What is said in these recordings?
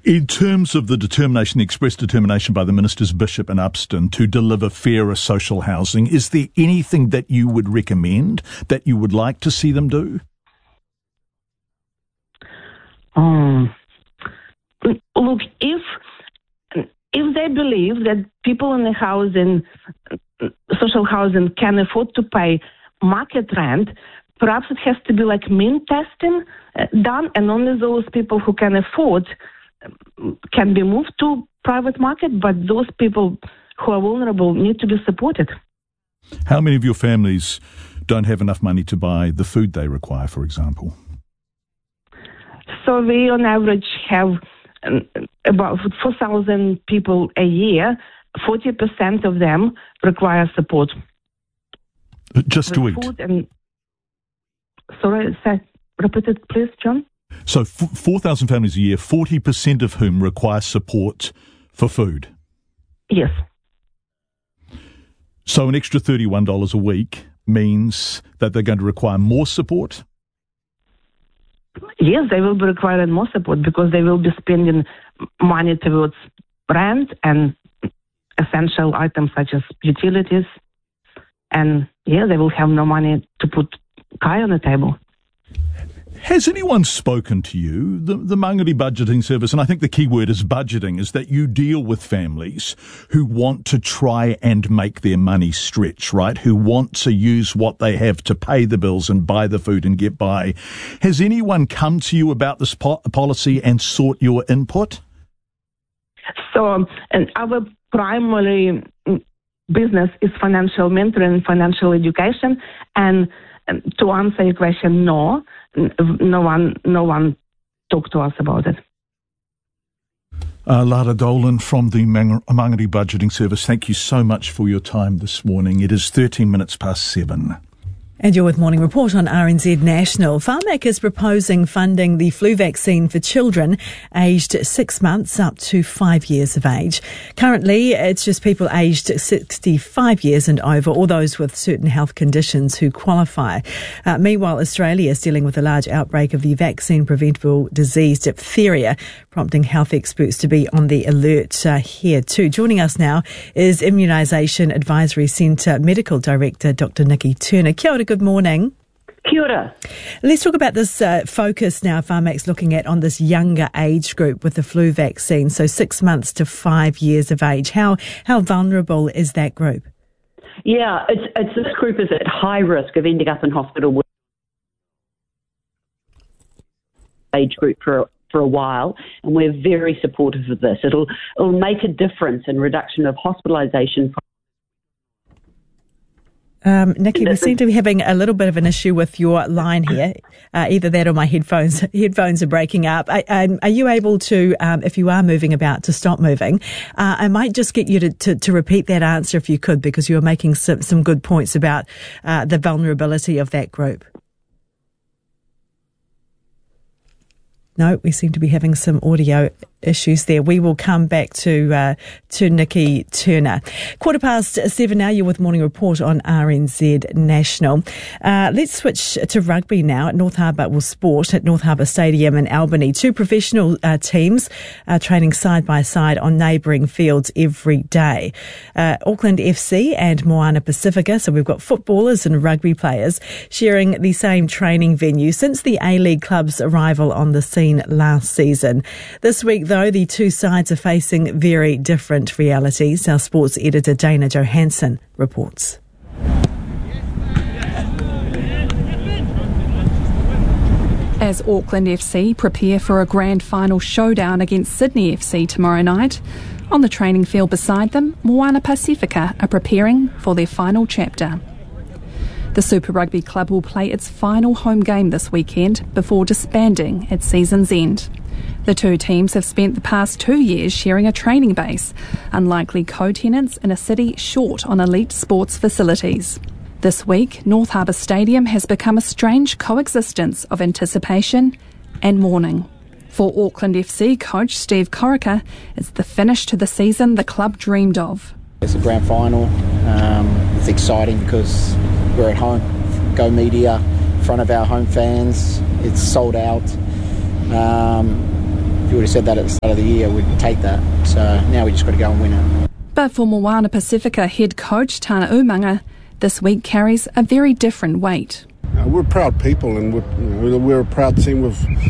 In terms of the determination, the express determination by the ministers Bishop and Upston to deliver fairer social housing, is there anything that you would recommend that you would like to see them do? Look, if they believe that people in the housing, social housing, can afford to pay market rent, perhaps it has to be like mean testing done, and only those people who can afford can be moved to private market, but those people who are vulnerable need to be supported. How many of your families don't have enough money to buy the food they require, for example? So we, on average, have about 4,000 people a year. 40% of them require support. Just to eat? Sorry, repeat it, please, John. So 4,000 families a year, 40% of whom require support for food? Yes. So an extra $31 a week means that they're going to require more support? Yes, they will be requiring more support because they will be spending money towards rent and essential items such as utilities. And, yeah, they will have no money to put pie on the table. Has anyone spoken to you, the Mangere Budgeting Service, and I think the key word is budgeting, is that you deal with families who want to try and make their money stretch, right? Who want to use what they have to pay the bills and buy the food and get by. Has anyone come to you about this policy and sought your input? So, and our primary business is financial mentoring and financial education, and to answer your question, no one talked to us about it. Lara Dolan from the Mangere Budgeting Service, thank you so much for your time this morning. It is 13 minutes past 7. And you're with Morning Report on RNZ National. Pharmac is proposing funding the flu vaccine for children aged 6 months up to 5 years of age. Currently, it's just people aged 65 years and over, or those with certain health conditions who qualify. Meanwhile, Australia is dealing with a large outbreak of the vaccine-preventable disease diphtheria, prompting health experts to be on the alert here too. Joining us now is Immunisation Advisory Centre Medical Director, Dr. Nikki Turner. Kia ora, good morning. Kia ora. Let's talk about this focus now Pharmac's looking at on this younger age group with the flu vaccine, so 6 months to 5 years of age. How vulnerable is that group? Yeah, it's this group is at high risk of ending up in hospital with age group for a while, and we're very supportive of this. It'll make a difference in reduction of hospitalisation. Nikki, we seem to be having a little bit of an issue with your line here. Either that or my headphones are breaking up. Are you able to, if you are moving about, to stop moving? I might just get you to repeat that answer if you could, because you were making some good points about the vulnerability of that group. No, we seem to be having some audio issues there. We will come back to Nikki Turner. 7:15 now, you're with Morning Report on RNZ National. Let's switch to rugby now. North Harbour will sport at North Harbour Stadium in Albany. Two professional teams training side by side on neighbouring fields every day. Auckland FC and Moana Pacifica, so we've got footballers and rugby players sharing the same training venue since the A-League club's arrival on the scene last season. This week, though, the two sides are facing very different realities. Our sports editor Dana Johansson reports. As Auckland FC prepare for a grand final showdown against Sydney FC tomorrow night, on the training field beside them, Moana Pacifica are preparing for their final chapter. The Super Rugby club will play its final home game this weekend before disbanding at season's end. The two teams have spent the past 2 years sharing a training base, unlikely co-tenants in a city short on elite sports facilities. This week, North Harbour Stadium has become a strange coexistence of anticipation and mourning. For Auckland FC coach Steve Corica, it's the finish to the season the club dreamed of. It's a grand final. It's exciting because we're at home. Go Media, in front of our home fans. It's sold out. you would have said that at the start of the year, we'd take that. So now we just got to go and win it. But for Moana Pacifica head coach Tana Umanga, this week carries a very different weight. We're proud people, and we're a proud team.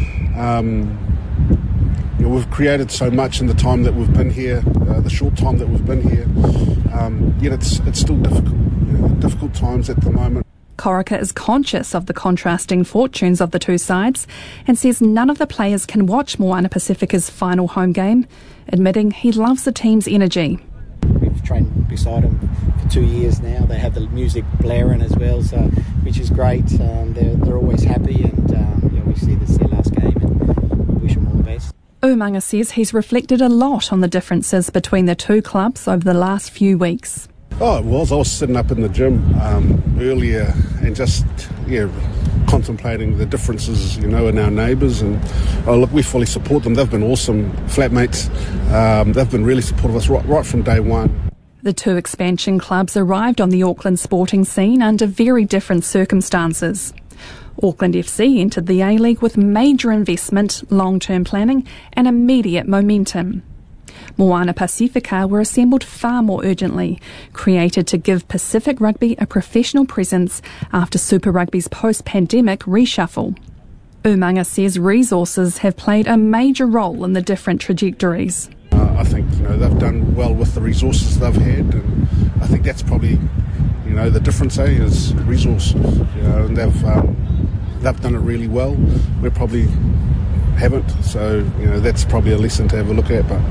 We've created so much in the time that we've been here, the short time that we've been here. Yet it's still difficult. Difficult times at the moment. Corica is conscious of the contrasting fortunes of the two sides and says none of the players can watch Moana Pacifica's final home game, admitting he loves the team's energy. We've trained beside them for 2 years now. They have the music blaring as well, so which is great. They're always happy, and we see this is their last game, and we wish them all the best. Umanga says he's reflected a lot on the differences between the two clubs over the last few weeks. Oh, it was. I was sitting up in the gym earlier and just contemplating the differences, in our neighbours. And look, we fully support them. They've been awesome flatmates. They've been really supportive of us right from day one. The two expansion clubs arrived on the Auckland sporting scene under very different circumstances. Auckland FC entered the A-League with major investment, long-term planning and immediate momentum. Moana Pacifica were assembled far more urgently, created to give Pacific Rugby a professional presence after Super Rugby's post-pandemic reshuffle. Umanga says resources have played a major role in the different trajectories. I think they've done well with the resources they've had, and I think that's probably the difference is resource. And they've done it really well. We probably haven't, so that's probably a lesson to have a look at. But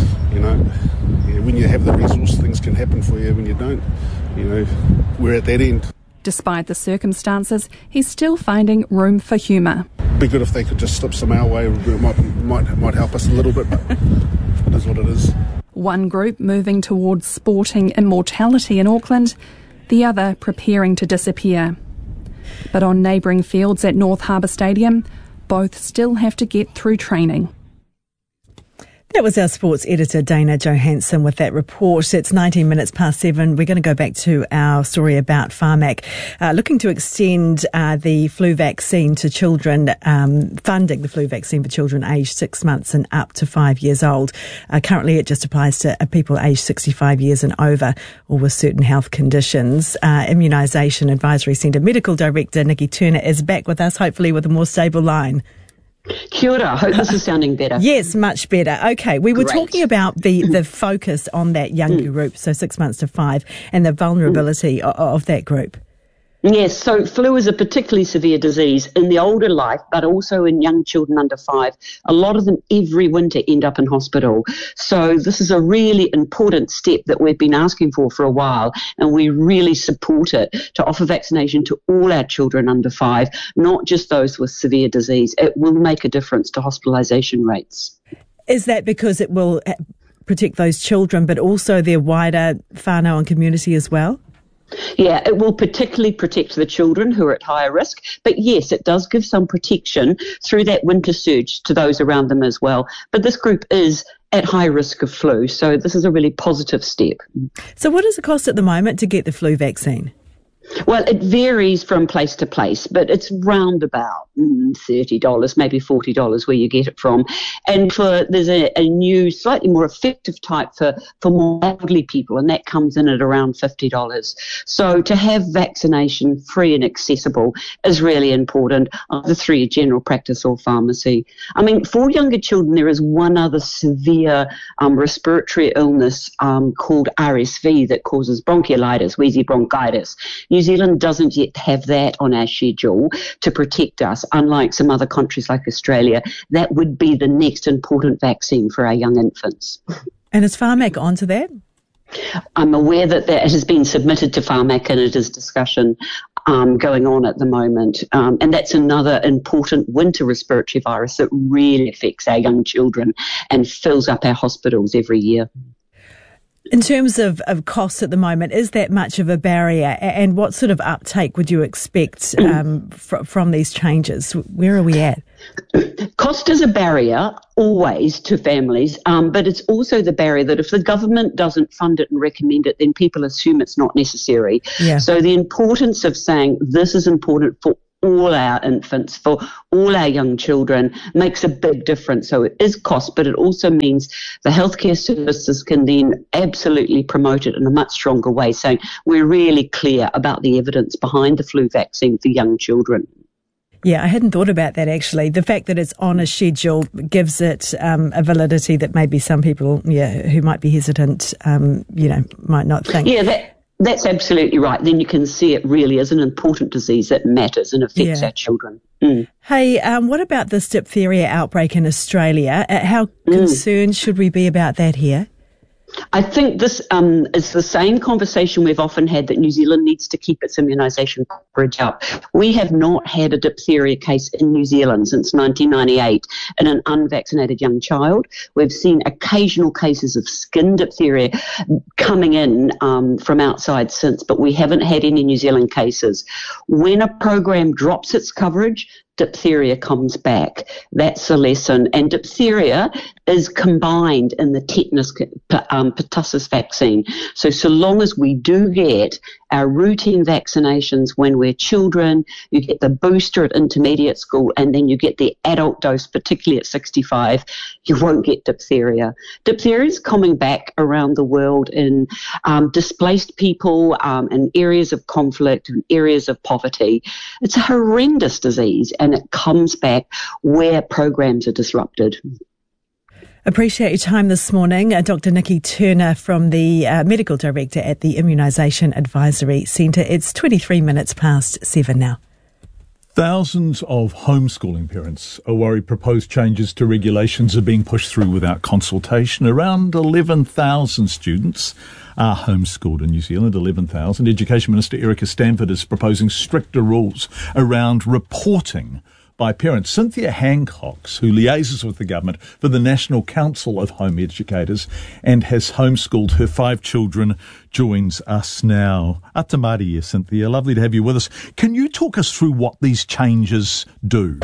when you have the resource, things can happen for you. When you don't, we're at that end. Despite the circumstances, he's still finding room for humour. Be good if they could just slip some our way. It might help us a little bit, but it is what it is. One group moving towards sporting immortality in Auckland, the other preparing to disappear. But on neighbouring fields at North Harbour Stadium, both still have to get through training. That was our sports editor, Dana Johansson, with that report. It's 19 minutes past 7. We're going to go back to our story about Pharmac, looking to extend the flu vaccine to children, funding the flu vaccine for children aged 6 months and up to 5 years old. Currently, it just applies to people aged 65 years and over or with certain health conditions. Immunisation Advisory Centre Medical Director Nikki Turner is back with us, hopefully with a more stable line. Kia ora. I hope this is sounding better. Yes, much better. Okay, we were Great. talking about the focus on that younger group, so 6 months to 5, and the vulnerability of that group. Yes, so flu is a particularly severe disease in the older life, but also in young children under 5. A lot of them every winter end up in hospital. So this is a really important step that we've been asking for a while, and we really support it to offer vaccination to all our children under 5, not just those with severe disease. It will make a difference to hospitalisation rates. Is that because it will protect those children, but also their wider whānau and community as well? Yeah, it will particularly protect the children who are at higher risk. But yes, it does give some protection through that winter surge to those around them as well. But this group is at high risk of flu, so this is a really positive step. So what does it cost at the moment to get the flu vaccine? Well, it varies from place to place, but it's round about $30, maybe $40 where you get it from. And there's a new, slightly more effective type for more elderly people, and that comes in at around $50. So to have vaccination free and accessible is really important, either through your general practice or pharmacy. I mean, for younger children, there is one other severe respiratory illness called RSV that causes bronchiolitis, wheezy bronchitis. New Zealand doesn't yet have that on our schedule to protect us, unlike some other countries like Australia. That would be the next important vaccine for our young infants. And is Pharmac onto that? I'm aware that it has been submitted to Pharmac and it is discussion going on at the moment. And that's another important winter respiratory virus that really affects our young children and fills up our hospitals every year. In terms of costs at the moment, is that much of a barrier? And what sort of uptake would you expect from these changes? Where are we at? Cost is a barrier always to families, but it's also the barrier that if the government doesn't fund it and recommend it, then people assume it's not necessary. Yeah. So the importance of saying this is important for all our infants, for all our young children, makes a big difference. So it is cost, but it also means the healthcare services can then absolutely promote it in a much stronger way. So we're really clear about the evidence behind the flu vaccine for young children. Yeah, I hadn't thought about that actually. The fact that it's on a schedule gives it a validity that maybe some people, who might be hesitant, might not think. Yeah, that's absolutely right. Then you can see it really as an important disease that matters and affects our children. Mm. Hey, what about this diphtheria outbreak in Australia? How concerned should we be about that here? I think this is the same conversation we've often had, that New Zealand needs to keep its immunisation coverage up. We have not had a diphtheria case in New Zealand since 1998 in an unvaccinated young child. We've seen occasional cases of skin diphtheria coming in from outside since, but we haven't had any New Zealand cases. When a program drops its coverage, diphtheria comes back. That's the lesson. And diphtheria is combined in the tetanus pertussis vaccine. So long as we do get our routine vaccinations when we're children, you get the booster at intermediate school, and then you get the adult dose, particularly at 65, you won't get diphtheria. Diphtheria is coming back around the world in displaced people, in areas of conflict, in areas of poverty. It's a horrendous disease, and it comes back where programs are disrupted. Appreciate your time this morning. Dr. Nikki Turner from the Medical Director at the Immunisation Advisory Centre. It's 23 minutes past 7 now. Thousands of homeschooling parents are worried proposed changes to regulations are being pushed through without consultation. Around 11,000 students are homeschooled in New Zealand, 11,000. Education Minister Erica Stanford is proposing stricter rules around reporting by parents. Cynthia Hancox, who liaises with the government for the National Council of Home Educators and has homeschooled her 5 children, joins us now. Atamari, Cynthia. Lovely to have you with us. Can you talk us through what these changes do?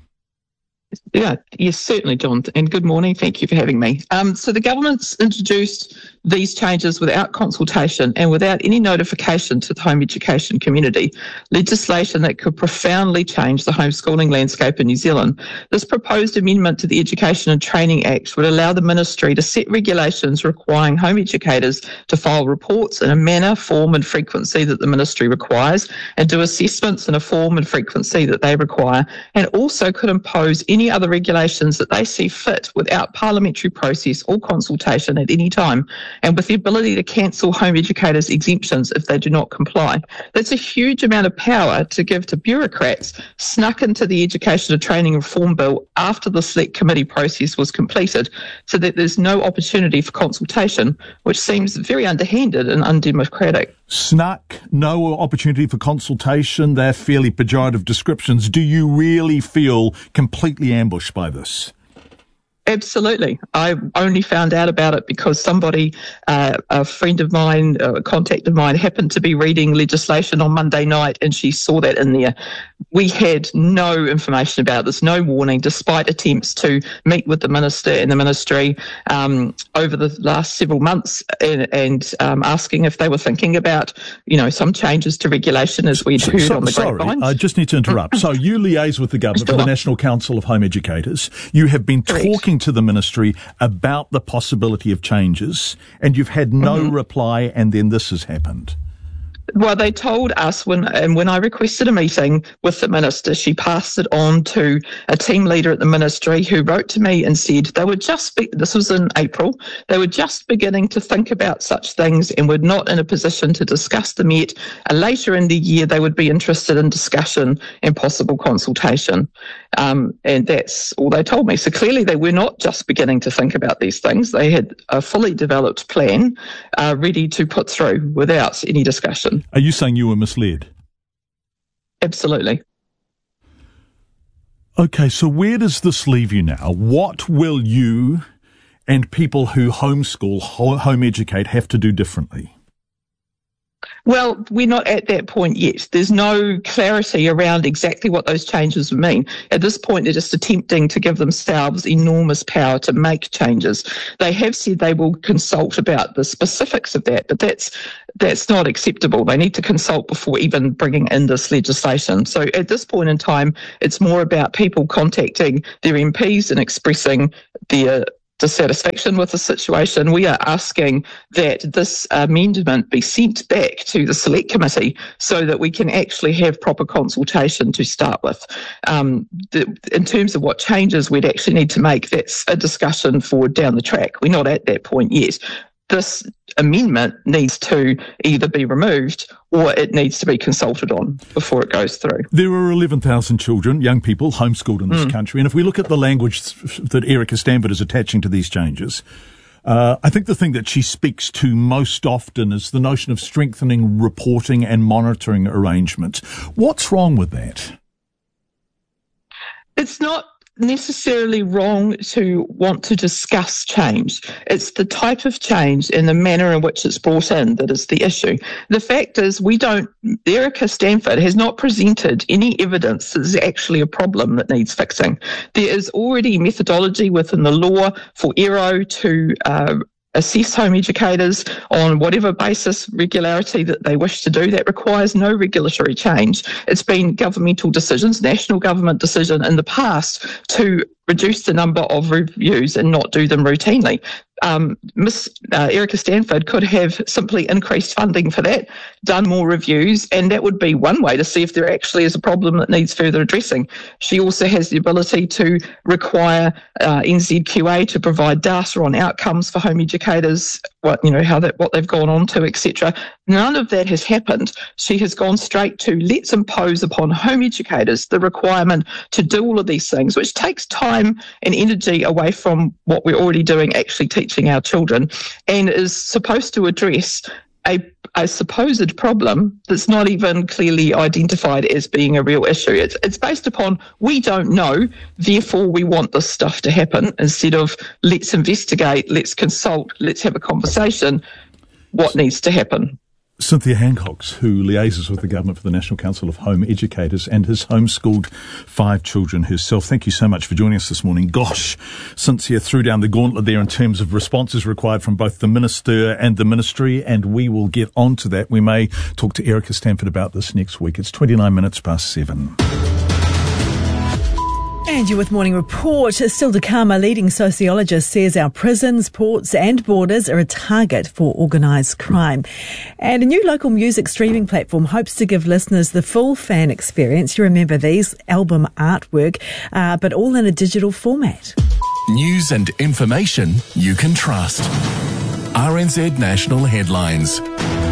Yeah, yes, certainly, John. And good morning. Thank you for having me. So the government's introduced these changes without consultation and without any notification to the home education community, legislation that could profoundly change the homeschooling landscape in New Zealand. This proposed amendment to the Education and Training Act would allow the ministry to set regulations requiring home educators to file reports in a manner, form and frequency that the ministry requires, and do assessments in a form and frequency that they require, and also could impose any other regulations that they see fit without parliamentary process or consultation at any time, and with the ability to cancel home educators' exemptions if they do not comply. That's a huge amount of power to give to bureaucrats snuck into the Education and Training Reform Bill after the Select Committee process was completed, so that there's no opportunity for consultation, which seems very underhanded and undemocratic. Snuck, no opportunity for consultation, they're fairly pejorative descriptions. Do you really feel completely ambushed by this? Absolutely. I only found out about it because somebody, a friend of mine, a contact of mine, happened to be reading legislation on Monday night and she saw that in there. We had no information about this, no warning, despite attempts to meet with the minister and the ministry over the last several months and asking if they were thinking about, some changes to regulation as we'd heard on the grapevine. I just need to interrupt. So you liaise with the government for the National Council of Home Educators. You have been talking to the ministry about the possibility of changes, and you've had no reply, and then this has happened. Well, they told us when I requested a meeting with the minister, she passed it on to a team leader at the ministry who wrote to me and said they were this was in April, they were just beginning to think about such things and were not in a position to discuss them yet. Later in the year, they would be interested in discussion and possible consultation. And that's all they told me. So clearly they were not just beginning to think about these things. They had a fully developed plan ready to put through without any discussion. Are you saying you were misled? Absolutely. Okay, so where does this leave you now? What will you and people who homeschool, home educate, have to do differently? Well, we're not at that point yet. There's no clarity around exactly what those changes would mean. At this point, they're just attempting to give themselves enormous power to make changes. They have said they will consult about the specifics of that, but that's not acceptable. They need to consult before even bringing in this legislation. So at this point in time, it's more about people contacting their MPs and expressing their dissatisfaction with the situation. We are asking that this amendment be sent back to the Select Committee so that we can actually have proper consultation to start with. In terms of what changes we'd actually need to make, that's a discussion for down the track. We're not at that point yet. This amendment needs to either be removed or it needs to be consulted on before it goes through. There are 11,000 children, young people, homeschooled in this country. And if we look at the language that Erica Stanford is attaching to these changes, I think the thing that she speaks to most often is the notion of strengthening reporting and monitoring arrangements. What's wrong with that? It's not necessarily wrong to want to discuss change. It's the type of change and the manner in which it's brought in that is the issue. The fact is Erica Stanford has not presented any evidence that there's actually a problem that needs fixing. There is already methodology within the law for ERO to assess home educators on whatever basis, regularity that they wish to do. That requires no regulatory change. It's been governmental decisions, national government decision in the past to reduce the number of reviews and not do them routinely. Miss Erica Stanford could have simply increased funding for that, done more reviews, and that would be one way to see if there actually is a problem that needs further addressing. She also has the ability to require NZQA to provide data on outcomes for home educators, what they've gone on to, etc. None of that has happened. She has gone straight to let's impose upon home educators the requirement to do all of these things, which takes time and energy away from what we're already doing, actually teaching our children, and is supposed to address a supposed problem that's not even clearly identified as being a real issue. It's based upon we don't know, therefore we want this stuff to happen, instead of let's investigate, let's consult, let's have a conversation. What needs to happen? Cynthia Hancox, who liaises with the government for the National Council of Home Educators and has homeschooled 5 children herself. Thank you so much for joining us this morning. Gosh, Cynthia threw down the gauntlet there in terms of responses required from both the Minister and the Ministry, and we will get on to that. We may talk to Erica Stanford about this next week. It's 29 minutes past 7. And you're with Morning Report. Still to come, a leading sociologist says our prisons, ports and borders are a target for organised crime. And a new local music streaming platform hopes to give listeners the full fan experience. You remember these, album artwork, but all in a digital format. News and information you can trust. RNZ National Headlines.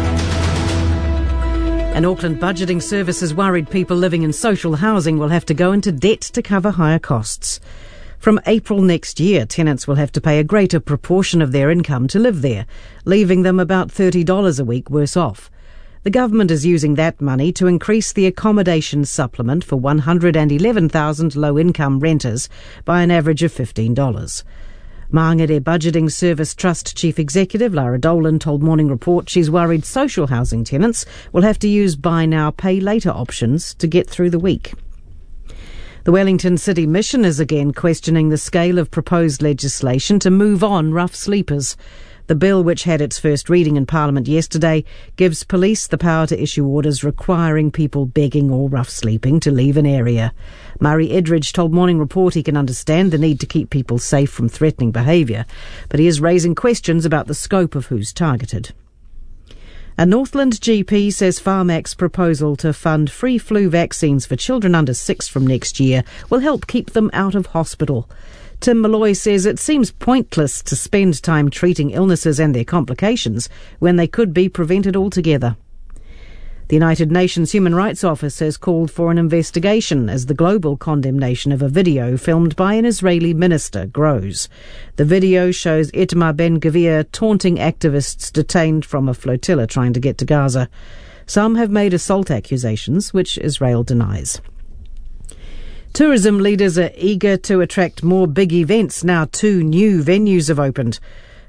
An Auckland budgeting service is worried people living in social housing will have to go into debt to cover higher costs. From April next year, tenants will have to pay a greater proportion of their income to live there, leaving them about $30 a week worse off. The government is using that money to increase the accommodation supplement for 111,000 low-income renters by an average of $15. Māngere Budgeting Service Trust Chief Executive Lara Dolan told Morning Report she's worried social housing tenants will have to use buy now, pay later options to get through the week. The Wellington City Mission is again questioning the scale of proposed legislation to move on rough sleepers. The bill, which had its first reading in Parliament yesterday, gives police the power to issue orders requiring people begging or rough sleeping to leave an area. Murray Edridge told Morning Report he can understand the need to keep people safe from threatening behaviour, but he is raising questions about the scope of who's targeted. A Northland GP says Pharmac's proposal to fund free flu vaccines for children under 6 from next year will help keep them out of hospital. Tim Malloy says it seems pointless to spend time treating illnesses and their complications when they could be prevented altogether. The United Nations Human Rights Office has called for an investigation as the global condemnation of a video filmed by an Israeli minister grows. The video shows Itamar Ben-Gvir taunting activists detained from a flotilla trying to get to Gaza. Some have made assault accusations, which Israel denies. Tourism leaders are eager to attract more big events now 2 new venues have opened.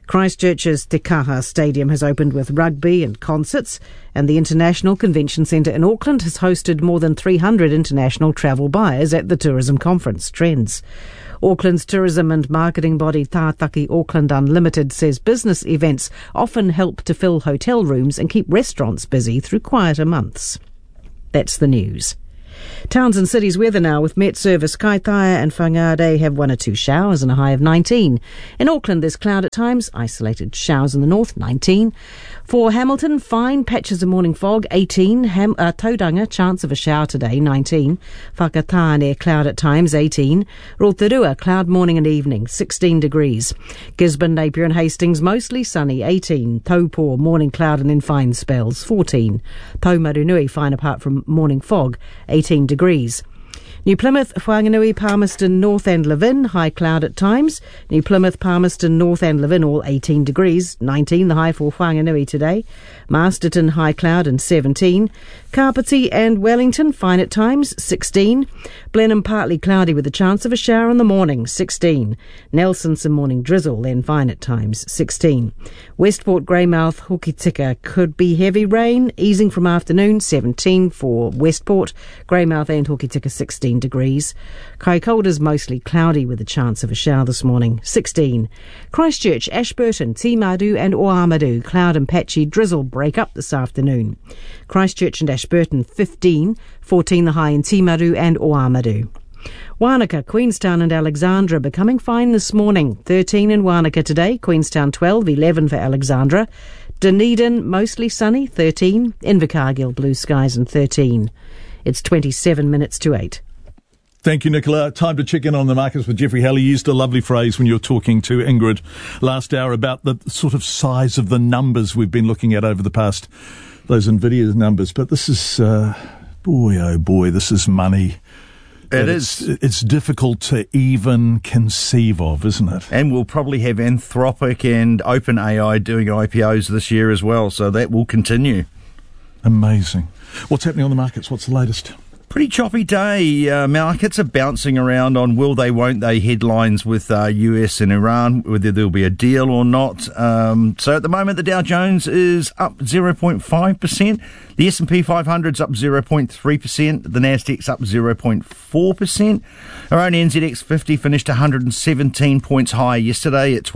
Christchurch's Te Kaha Stadium has opened with rugby and concerts, and the International Convention Centre in Auckland has hosted more than 300 international travel buyers at the tourism conference Trends. Auckland's tourism and marketing body Tātaki Auckland Unlimited says business events often help to fill hotel rooms and keep restaurants busy through quieter months. That's the news. Towns and cities weather now with Met Service. Kaitaia and Whangarei have 1 or 2 showers and a high of 19. In Auckland there's cloud at times, isolated showers in the north, 19. For Hamilton, fine patches of morning fog, 18. Tauranga, chance of a shower today, 19. Whakatāne, cloud at times, 18. Rotorua, cloud morning and evening, 16 degrees. Gisborne, Napier and Hastings, mostly sunny, 18. Taupo, morning cloud and then fine spells, 14. Taumarunui, fine apart from morning fog, 18 degrees. New Plymouth, Whanganui, Palmerston, North and Levin, high cloud at times. New Plymouth, Palmerston, North and Levin, all 18 degrees, 19 the high for Whanganui today. Masterton, high cloud and 17. Kapiti and Wellington, fine at times, 16. Blenheim, partly cloudy with a chance of a shower in the morning, 16. Nelson, some morning drizzle, then fine at times, 16. Westport, Greymouth, Hokitika, could be heavy rain, easing from afternoon, 17 for Westport. Greymouth and Hokitika, 16 degrees. Kaikoura's mostly cloudy with a chance of a shower this morning, 16. Christchurch, Ashburton, Timaru and Oamaru, cloud and patchy drizzle break up this afternoon. Christchurch and Ashburton, 15, 14 the high in Timaru and Oamaru. Wānaka, Queenstown and Alexandra becoming fine this morning, 13 in Wānaka today, Queenstown 12, 11 for Alexandra. Dunedin, mostly sunny, 13. Invercargill, blue skies and 13. It's 27 minutes to 8. Thank you, Nicola. Time to check in on the markets with Jeffrey Halley. You used a lovely phrase when you were talking to Ingrid last hour about the sort of size of the numbers we've been looking at over the past, those NVIDIA numbers. But this is, boy, oh boy, this is money. It is. It's difficult to even conceive of, isn't it? And we'll probably have Anthropic and OpenAI doing IPOs this year as well, so that will continue. Amazing. What's happening on the markets? What's the latest? Pretty choppy day. Markets are bouncing around on will they, won't they headlines with US and Iran, whether there'll be a deal or not. So at the moment, the Dow Jones is up 0.5%. The S&P 500's up 0.3%. The Nasdaq's up 0.4%. Our own NZX 50 finished 117 points higher yesterday at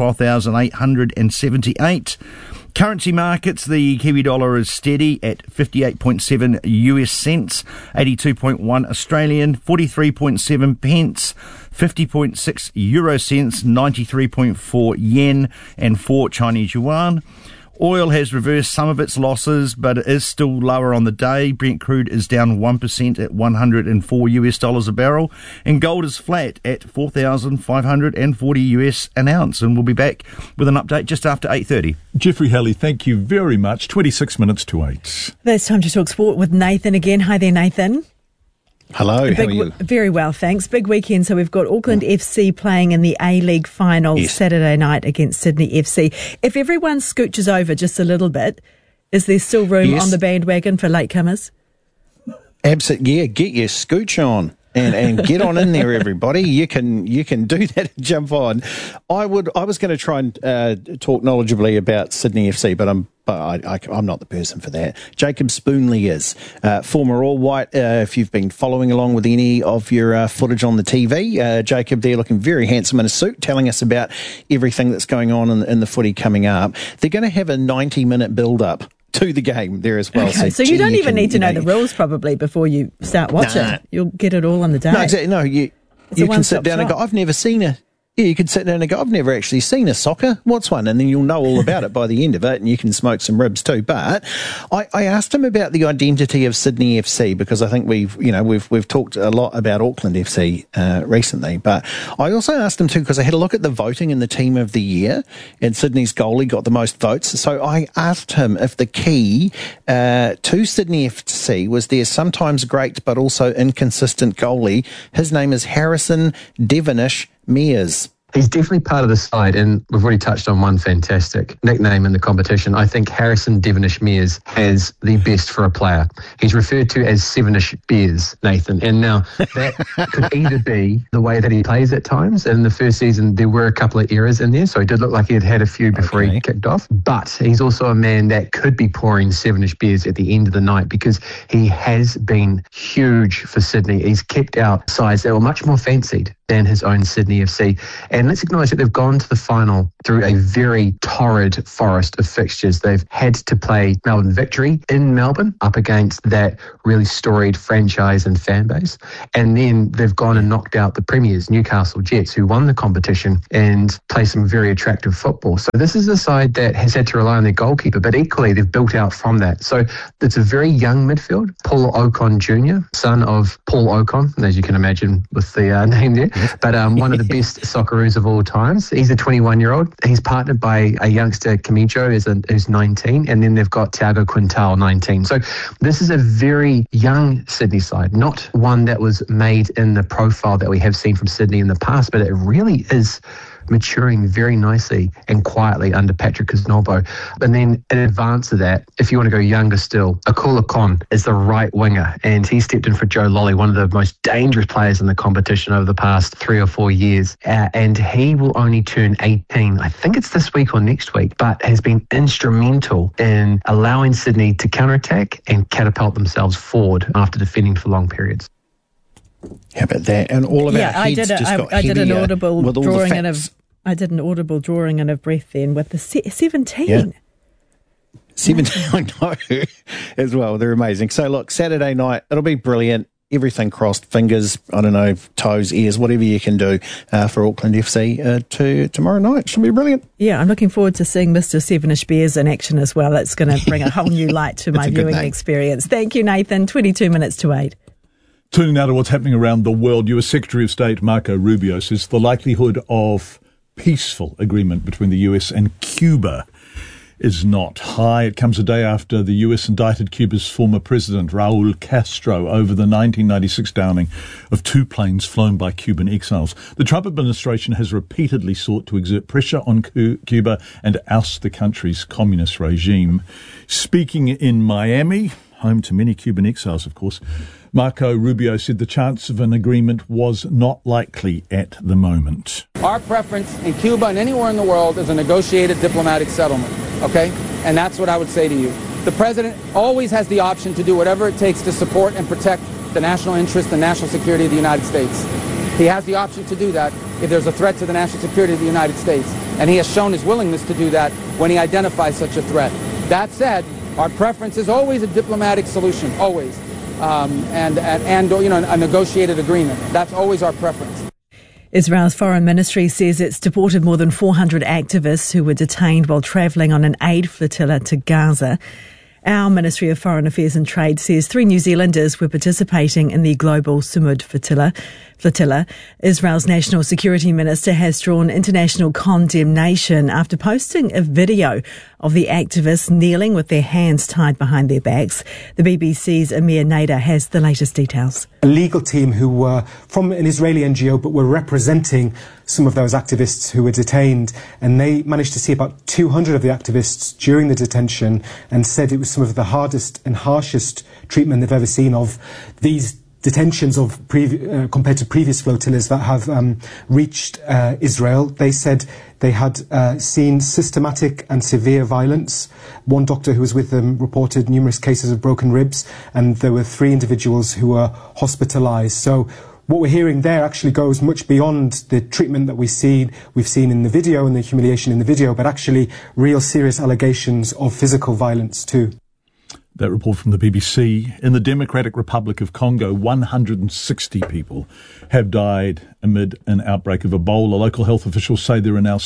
12,878. Currency markets, the Kiwi dollar is steady at 58.7 US cents, 82.1 Australian, 43.7 pence, 50.6 euro cents, 93.4 yen, and 4 Chinese yuan. Oil has reversed some of its losses, but it is still lower on the day. Brent crude is down 1% at $104 a barrel, and gold is flat at 4,540 US an ounce. And we'll be back with an update just after 8:30. Jeffrey Halley, thank you very much. 26 minutes to 8. It's time to talk sport with Nathan again. Hi there, Nathan. Hello, how are you? Very well, thanks. Big weekend, so we've got Auckland FC playing in the A-League final Saturday night against Sydney FC. If everyone scooches over just a little bit, is there still room on the bandwagon for latecomers? Absolutely, yeah, get your scooch on. And get on in there, everybody. You can do that and jump on. I was going to try and talk knowledgeably about Sydney FC, but I'm not the person for that. Jacob Spoonley is former All White. If you've been following along with any of your footage on the TV, Jacob there looking very handsome in a suit, telling us about everything that's going on in the footy coming up. They're going to have a 90-minute build-up to the game there as well. Okay, so you don't even need to know the rules probably before you start watching. You'll get it all on the day. No, exactly. No, you can sit down and go, I've never seen a... Yeah, you could sit down and go, I've never actually seen a soccer. What's one? And then you'll know all about it by the end of it, and you can smoke some ribs too. But I asked him about the identity of Sydney FC, because I think we've talked a lot about Auckland FC recently. But I also asked him too, because I had a look at the voting in the team of the year, and Sydney's goalie got the most votes. So I asked him if the key to Sydney FC was their sometimes great but also inconsistent goalie. His name is Harrison Devonish Mears. He's definitely part of the side, and we've already touched on one fantastic nickname in the competition. I think Harrison Devonish Mears has the best for a player. He's referred to as Sevenish Bears, Nathan. And now that could either be the way that he plays at times. In the first season, there were a couple of errors in there, so he did look like he had a few before he kicked off. But he's also a man that could be pouring Sevenish Bears at the end of the night, because he has been huge for Sydney. He's kept out sides that were much more fancied than his own Sydney FC. And let's acknowledge that they've gone to the final through a very torrid forest of fixtures. They've had to play Melbourne Victory in Melbourne up against that really storied franchise and fan base. And then they've gone and knocked out the premiers, Newcastle Jets, who won the competition and play some very attractive football. So this is a side that has had to rely on their goalkeeper, but equally they've built out from that. So it's a very young midfield. Paul Ocon Jr., son of Paul Ocon, as you can imagine with the name there, but one of the best Socceroos of all times. He's a 21-year-old. He's partnered by a youngster, Camijo, who's 19, and then they've got Thiago Quintal, 19. So this is a very young Sydney side, not one that was made in the profile that we have seen from Sydney in the past, but it really is maturing very nicely and quietly under Patrick Kisnorbo. And then in advance of that, if you want to go younger still, Akula Khan is the right winger, and he stepped in for Joe Lolly, one of the most dangerous players in the competition over the past 3 or 4 years. And he will only turn 18, I think it's this week or next week, but has been instrumental in allowing Sydney to counterattack and catapult themselves forward after defending for long periods. How about that? And all of our heads just got I did an heavier audible with all drawing the in facts. I did an audible drawing in of breath then with the 17. Yeah. 17, I know, as well. They're amazing. So, look, Saturday night, it'll be brilliant. Everything crossed, fingers, I don't know, toes, ears, whatever you can do for Auckland FC to tomorrow night. Should be brilliant. Yeah, I'm looking forward to seeing Mr. Sevenish Bears in action as well. It's going to bring a whole new light to my viewing experience. Thank you, Nathan. 22 minutes to 8. Turning now to what's happening around the world, US Secretary of State Marco Rubio says the likelihood of peaceful agreement between the US and Cuba is not high. It comes a day after the US indicted Cuba's former president, Raul Castro, over the 1996 downing of 2 planes flown by Cuban exiles. The Trump administration has repeatedly sought to exert pressure on Cuba and oust the country's communist regime. Speaking in Miami, home to many Cuban exiles, of course, Marco Rubio said the chance of an agreement was not likely at the moment. Our preference in Cuba and anywhere in the world is a negotiated diplomatic settlement, okay? And that's what I would say to you. The president always has the option to do whatever it takes to support and protect the national interest and national security of the United States. He has the option to do that if there's a threat to the national security of the United States. And he has shown his willingness to do that when he identifies such a threat. That said, our preference is always a diplomatic solution, always. And a negotiated agreement. That's always our preference. Israel's foreign ministry says it's deported more than 400 activists who were detained while travelling on an aid flotilla to Gaza. Our Ministry of Foreign Affairs and Trade says 3 New Zealanders were participating in the global Sumud flotilla. Israel's National Security Minister has drawn international condemnation after posting a video of the activists kneeling with their hands tied behind their backs. The BBC's Amir Nader has the latest details. A legal team who were from an Israeli NGO but were representing some of those activists who were detained, and they managed to see about 200 of the activists during the detention and said it was some of the hardest and harshest treatment they've ever seen of these detentions of compared to previous flotillas that have reached Israel. They said they had seen systematic and severe violence. One doctor who was with them reported numerous cases of broken ribs, and there were 3 individuals who were hospitalized. So what we're hearing there actually goes much beyond the treatment that we've seen in the video and the humiliation in the video, but actually real serious allegations of physical violence too. That report from the BBC. In the Democratic Republic of Congo, 160 people have died amid an outbreak of Ebola. Local health officials say there are now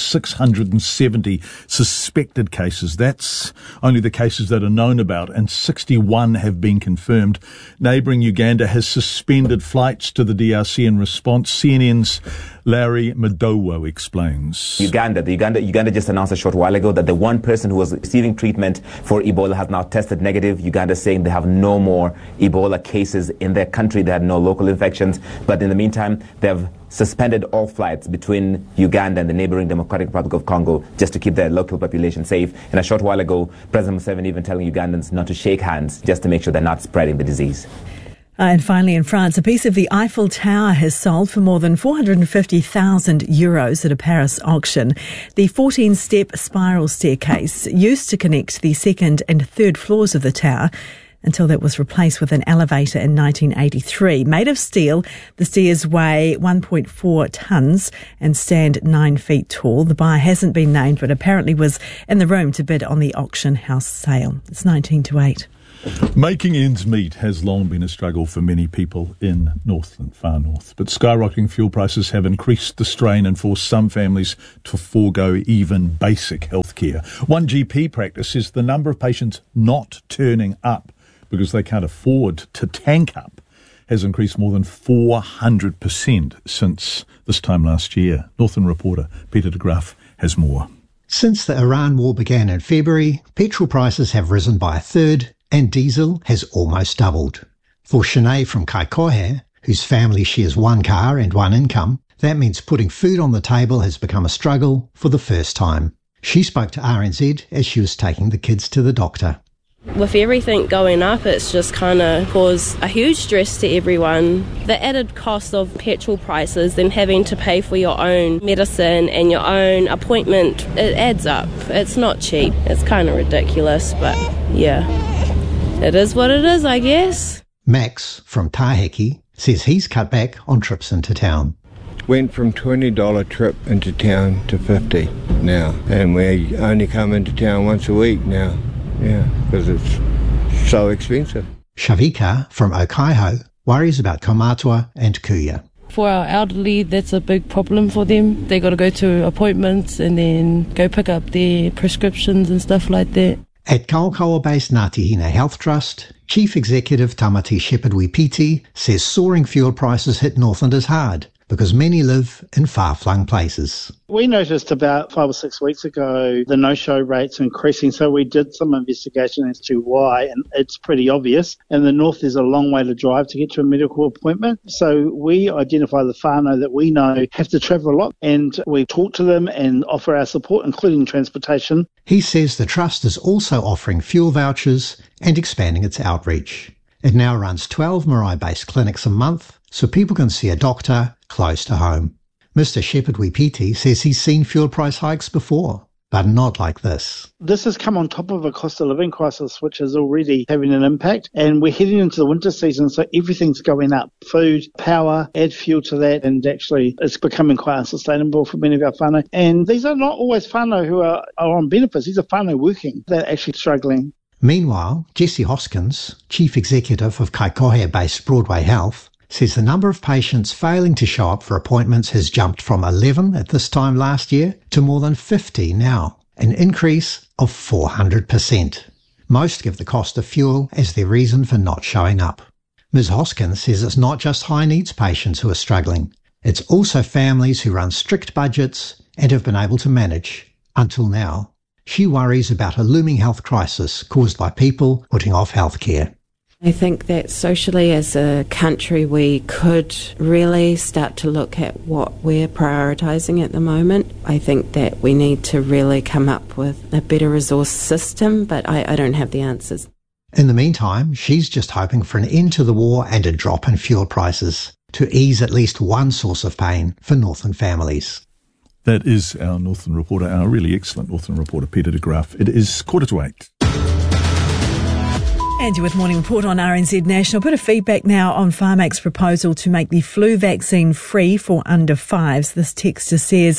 670 suspected cases. That's only the cases that are known about, and 61 have been confirmed. Neighbouring Uganda has suspended flights to the DRC in response. CNN's Larry Madowo explains. Uganda just announced a short while ago that the one person who was receiving treatment for Ebola has now tested negative. Uganda saying they have no more Ebola cases in their country. They had no local infections. But in the meantime, they have suspended all flights between Uganda and the neighboring Democratic Republic of Congo just to keep their local population safe. And a short while ago, President Museveni even telling Ugandans not to shake hands just to make sure they're not spreading the disease. And finally, in France, a piece of the Eiffel Tower has sold for more than €450,000 at a Paris auction. The 14-step spiral staircase used to connect the second and third floors of the tower until that was replaced with an elevator in 1983. Made of steel, the stairs weigh 1.4 tonnes and stand 9 feet tall. The buyer hasn't been named, but apparently was in the room to bid on the auction house sale. It's 19-8. Making ends meet has long been a struggle for many people in North and far north, but skyrocketing fuel prices have increased the strain and forced some families to forego even basic health care. One GP practice says the number of patients not turning up because they can't afford to tank up has increased more than 400% since this time last year. Northern reporter Peter de Graaf has more. Since the Iran war began in February, petrol prices have risen by a third and diesel has almost doubled. For Sinead from Kaikohe, whose family shares one car and one income, that means putting food on the table has become a struggle for the first time. She spoke to RNZ as she was taking the kids to the doctor. With everything going up, it's just kind of caused a huge stress to everyone. The added cost of petrol prices, then having to pay for your own medicine and your own appointment, it adds up. It's not cheap. It's kind of ridiculous, but yeah, it is what it is, I guess. Max from Taheki says he's cut back on trips into town. Went from $20 trip into town to $50 now, and we only come into town once a week now. Yeah, because it's so expensive. Shavika from Okaiho worries about Kaumatua and Kuya. For our elderly, that's a big problem for them. They got to go to appointments and then go pick up their prescriptions and stuff like that. At Kaukaua-based Ngāti Health Trust, Chief Executive Tamati Shepherd-Wipiti says soaring fuel prices hit Northlanders hard because many live in far-flung places. We noticed about 5 or 6 weeks ago the no-show rates increasing, so we did some investigation as to why, and it's pretty obvious. In the north, there's a long way to drive to get to a medical appointment, so we identify the whānau that we know have to travel a lot, and we talk to them and offer our support, including transportation. He says the Trust is also offering fuel vouchers and expanding its outreach. It now runs 12 marae-based clinics a month, so people can see a doctor close to home. Mr. Shepherd-Wipiti says he's seen fuel price hikes before, but not like this. This has come on top of a cost of living crisis, which is already having an impact, and we're heading into the winter season, so everything's going up. Food, power, add fuel to that, and actually it's becoming quite unsustainable for many of our whānau. And these are not always whānau who are on benefits. These are whānau working. They're actually struggling. Meanwhile, Jessie Hoskins, Chief Executive of Kaikohe-based Broadway Health, says the number of patients failing to show up for appointments has jumped from 11 at this time last year to more than 50 now, an increase of 400%. Most give the cost of fuel as their reason for not showing up. Ms. Hoskins says it's not just high-needs patients who are struggling. It's also families who run strict budgets and have been able to manage, until now. She worries about a looming health crisis caused by people putting off healthcare. I think that socially as a country we could really start to look at what we're prioritising at the moment. I think that we need to really come up with a better resource system, but I don't have the answers. In the meantime, she's just hoping for an end to the war and a drop in fuel prices to ease at least one source of pain for Northern families. That is our Northern reporter, our really excellent Northern reporter, Peter de Graaf. It is 7:45. And you're with Morning Report on RNZ National. A bit of feedback now on Pharmac's proposal to make the flu vaccine free for under fives. This texter says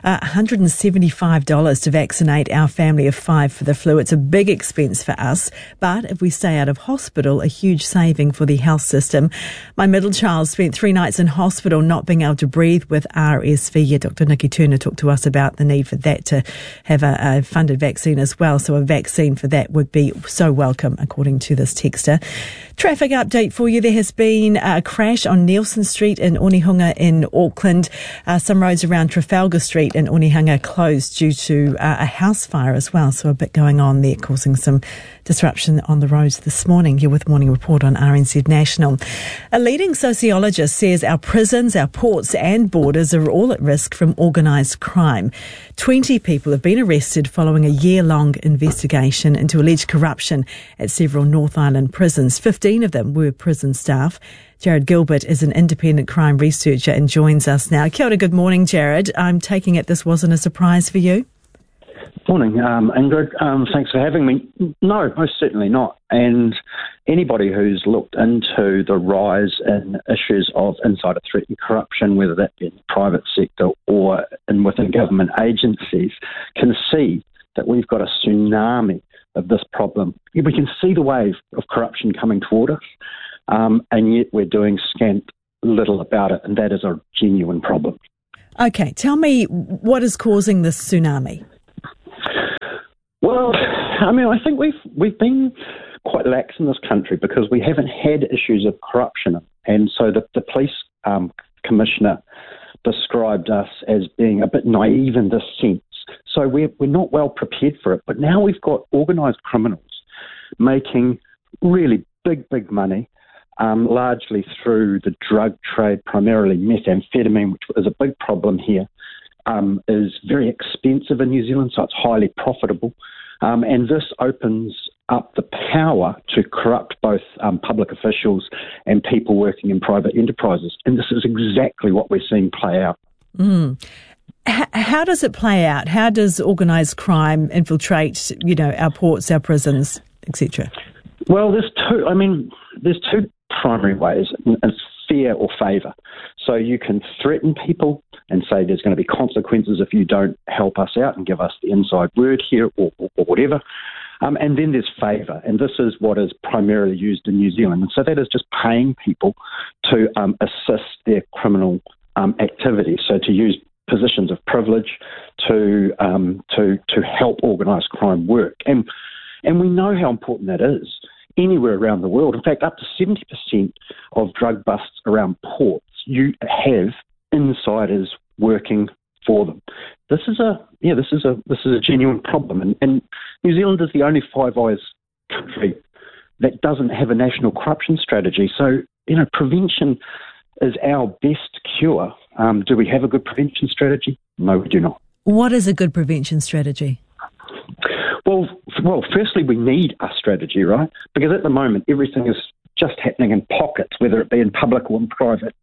$175 to vaccinate our family of 5 for the flu. It's a big expense for us, but if we stay out of hospital, a huge saving for the health system. My middle child spent 3 nights in hospital not being able to breathe with RSV. Yeah, Dr. Nikki Turner talked to us about the need for that to have a funded vaccine as well. So a vaccine for that would be so welcome, according to to this texter. Traffic update for you. There has been a crash on Nielsen Street in Onehunga in Auckland. Some roads around Trafalgar Street in Onehunga closed due to a house fire as well. So a bit going on there, causing some disruption on the roads this morning. Here with Morning Report on RNZ National. A leading sociologist says our prisons, our ports and borders are all at risk from organised crime. 20 people have been arrested following a year-long investigation into alleged corruption at several North Island prisons. 15 of them were prison staff. Jared Gilbert is an independent crime researcher and joins us now. Kia ora, good morning, Jared. I'm taking it this wasn't a surprise for you? Morning, Ingrid. Thanks for having me. No, most certainly not. And anybody who's looked into the rise in issues of insider threat and corruption, whether that be in the private sector or within government agencies, can see that we've got a tsunami of this problem. We can see the wave of corruption coming toward us, and yet we're doing scant little about it, and that is a genuine problem. Okay, tell me what is causing this tsunami? Well, I mean, I think we've been quite lax in this country because we haven't had issues of corruption. And so the police commissioner described us as being a bit naive in this sense. So we're not well prepared for it. But now we've got organised criminals making really big money, largely through the drug trade, primarily methamphetamine, which is a big problem here. Is very expensive in New Zealand, so it's highly profitable. And this opens up the power to corrupt both public officials and people working in private enterprises. And this is exactly what we're seeing play out. How does it play out? How does organised crime infiltrate, our ports, our prisons, etc.? Well, there's two primary ways. It's fear or favour. So you can threaten people and say there's going to be consequences if you don't help us out and give us the inside word here or whatever. And then there's favour, and this is what is primarily used in New Zealand. And so that is just paying people to assist their criminal activity. So to use positions of privilege to help organised crime work. And we know how important that is anywhere around the world. In fact, up to 70% of drug busts around ports, you have insiders working for them. This is a genuine problem, and New Zealand is the only Five Eyes country that doesn't have a national corruption strategy. So prevention is our best cure. Do we have a good prevention strategy? No, we do not. What is a good prevention strategy? Well, firstly, we need a strategy, right? Because at the moment, everything is just happening in pockets, whether it be in public or in private.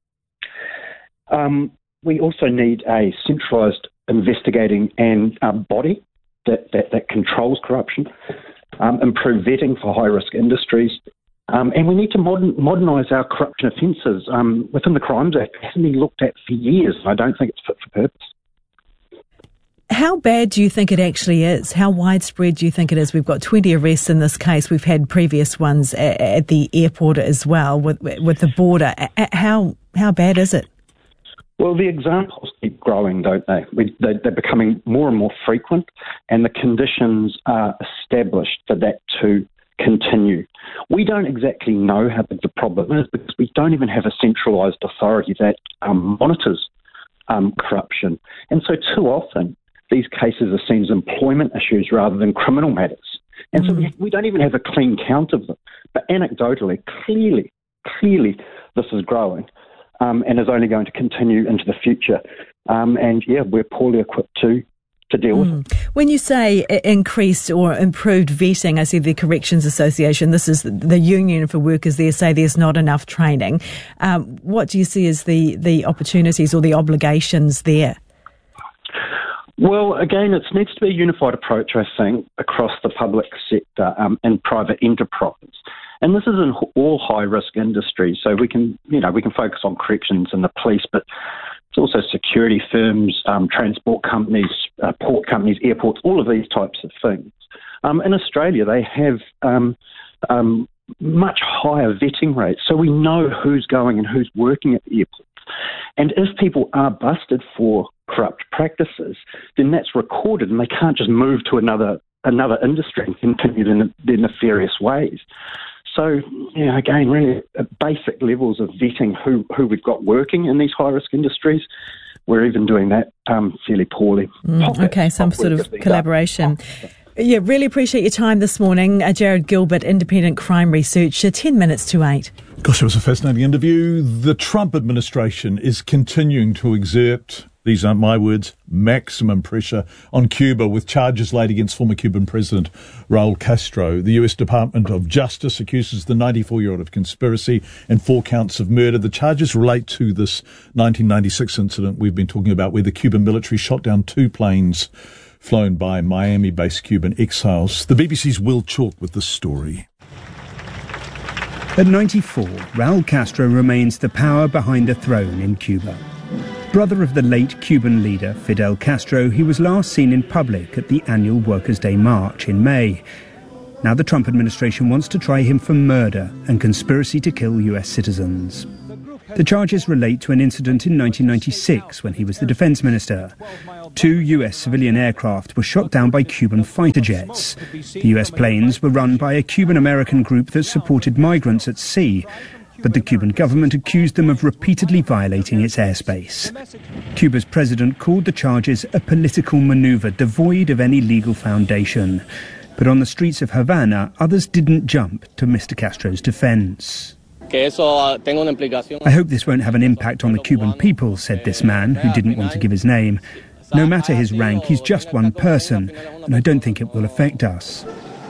We also need a centralised investigating and body that controls corruption, improve vetting for high-risk industries, and we need to modernise our corruption offences. Within the Crimes Act, it hasn't been looked at for years. I don't think it's fit for purpose. How bad do you think it actually is? How widespread do you think it is? We've got 20 arrests in this case. We've had previous ones at the airport as well with the border. How bad is it? Well, the examples keep growing, don't they? They're becoming more and more frequent, and the conditions are established for that to continue. We don't exactly know how big the problem is because we don't even have a centralised authority that monitors corruption. And so too often, these cases are seen as employment issues rather than criminal matters. And so we don't even have a clean count of them. But anecdotally, clearly, this is growing and is only going to continue into the future. We're poorly equipped to deal with it. When you say increased or improved vetting, I see the Corrections Association, this is the union for workers there, say there's not enough training. What do you see as the opportunities or the obligations there? Well, again, it needs to be a unified approach, I think, across the public sector and private enterprise. And this is in all high-risk industries, so we can focus on corrections and the police, but it's also security firms, transport companies, port companies, airports, all of these types of things. In Australia, they have much higher vetting rates, so we know who's going and who's working at the airports. And if people are busted for corrupt practices, then that's recorded and they can't just move to another industry and continue in their nefarious ways. So, yeah, again, really basic levels of vetting who we've got working in these high-risk industries. We're even doing that fairly poorly. Okay, some sort of collaboration. Yeah, really appreciate your time this morning. Jared Gilbert, independent crime researcher, 10 minutes to 8. Gosh, it was a fascinating interview. The Trump administration is continuing to exert, these aren't my words, maximum pressure on Cuba with charges laid against former Cuban President Raul Castro. The US Department of Justice accuses the 94-year-old of conspiracy and 4 counts of murder. The charges relate to this 1996 incident we've been talking about where the Cuban military shot down 2 planes flown by Miami-based Cuban exiles. The BBC's Will Chalk with the story. At 94, Raul Castro remains the power behind the throne in Cuba. Brother of the late Cuban leader Fidel Castro, he was last seen in public at the annual Workers' Day March in May. Now the Trump administration wants to try him for murder and conspiracy to kill US citizens. The charges relate to an incident in 1996 when he was the defense minister. 2 US civilian aircraft were shot down by Cuban fighter jets. The US planes were run by a Cuban-American group that supported migrants at sea, but the Cuban government accused them of repeatedly violating its airspace. Cuba's president called the charges a political maneuver devoid of any legal foundation. But on the streets of Havana, others didn't jump to Mr. Castro's defense. I hope this won't have an impact on the Cuban people, said this man, who didn't want to give his name. No matter his rank, he's just one person, and I don't think it will affect us.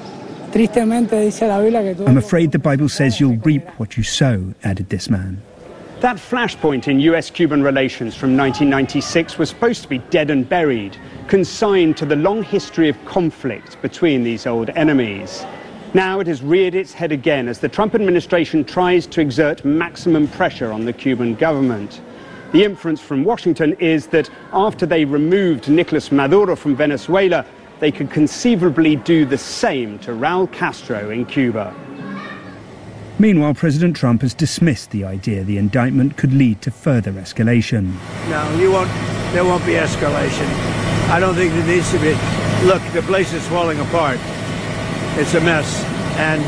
I'm afraid the Bible says you'll reap what you sow, added this man. That flashpoint in US-Cuban relations from 1996 was supposed to be dead and buried, consigned to the long history of conflict between these old enemies. Now it has reared its head again as the Trump administration tries to exert maximum pressure on the Cuban government. The inference from Washington is that after they removed Nicolas Maduro from Venezuela, they could conceivably do the same to Raul Castro in Cuba. Meanwhile, President Trump has dismissed the idea the indictment could lead to further escalation. No, there won't be escalation. I don't think there needs to be. Look, the place is falling apart. It's a mess, and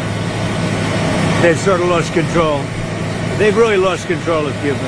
they've sort of lost control. They've really lost control of Cuba.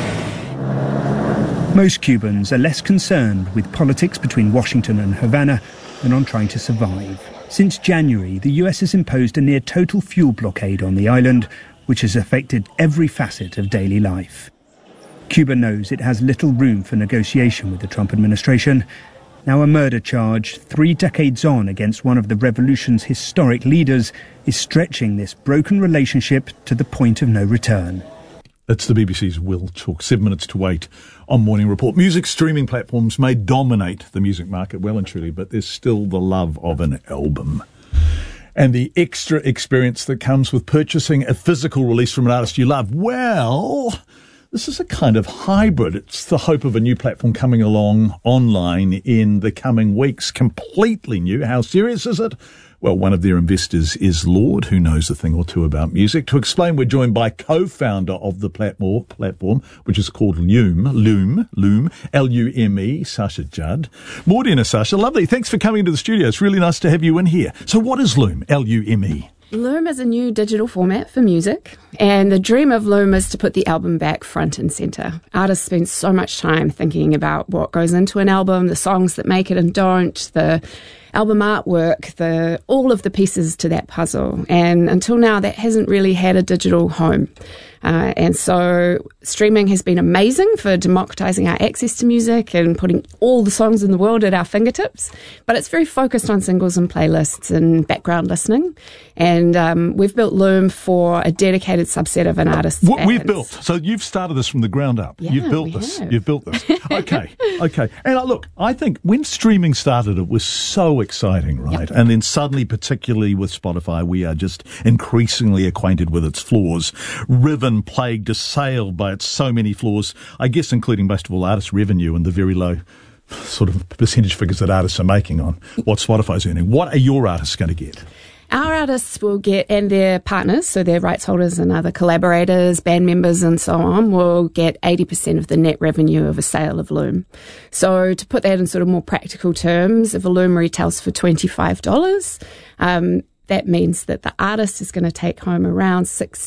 Most Cubans are less concerned with politics between Washington and Havana than on trying to survive. Since January, the US has imposed a near-total fuel blockade on the island, which has affected every facet of daily life. Cuba knows it has little room for negotiation with the Trump administration. Now a murder charge 3 decades on against one of the revolution's historic leaders is stretching this broken relationship to the point of no return. It's the BBC's Will Chalk, 7 minutes to 8 on Morning Report. Music streaming platforms may dominate the music market well and truly, but there's still the love of an album. And the extra experience that comes with purchasing a physical release from an artist you love. Well, this is a kind of hybrid. It's the hope of a new platform coming along online in the coming weeks. Completely new. How serious is it? Well, one of their investors is Lorde, who knows a thing or two about music. To explain, we're joined by co-founder of the platform, which is called Lume, L-U-M-E, Sasha Judd. Morning, Sasha. Lovely. Thanks for coming to the studio. It's really nice to have you in here. So what is Lume, L-U-M-E? Lume is a new digital format for music, and the dream of Lume is to put the album back front and centre. Artists spend so much time thinking about what goes into an album, the songs that make it and don't, the album artwork, all of the pieces to that puzzle. And until now, that hasn't really had a digital home. And so streaming has been amazing for democratizing our access to music and putting all the songs in the world at our fingertips. But it's very focused on singles and playlists and background listening. And we've built Lume for a dedicated subset of an artist's What fans. we've built. So you've started this from the ground up. Yeah, You've built this. You've built this. Okay. And look, I think when streaming started, it was so exciting, right? Yep. And then suddenly, particularly with Spotify, we are just increasingly acquainted with its flaws. Riven, plagued, assailed by its so many flaws, I guess including most of all artist revenue and the very low sort of percentage figures that artists are making on what Spotify's earning. What are your artists going to get? Our artists will get, and their partners, so their rights holders and other collaborators, band members and so on, will get 80% of the net revenue of a sale of Lume. So to put that in sort of more practical terms, if a Lume retails for $25, that means that the artist is going to take home around